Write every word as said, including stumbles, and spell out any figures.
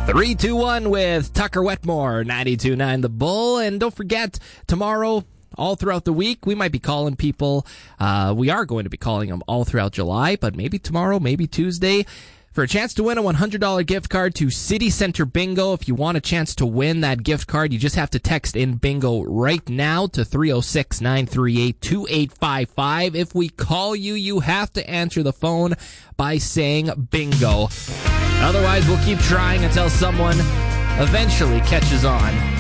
three two one with Tucker Wetmore, ninety-two point nine The Bull. And don't forget, tomorrow, all throughout the week, we might be calling people. Uh, we are going to be calling them all throughout July, but maybe tomorrow, maybe Tuesday, for a chance to win a one hundred dollars gift card to City Center Bingo. If you want a chance to win that gift card, you just have to text in bingo right now to three oh six, nine three eight, two eight five five. If we call you, you have to answer the phone by saying bingo. Otherwise, we'll keep trying until someone eventually catches on.